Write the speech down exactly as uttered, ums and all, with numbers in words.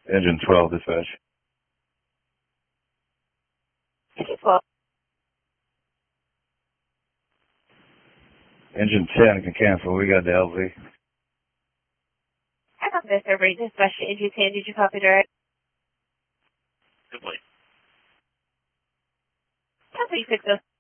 Engine twelve, dispatch. Engine twelve. Engine ten can cancel. We got the L Z. I got this over. Dispatch to Engine ten. Did you copy direct? Complete. Copy six oh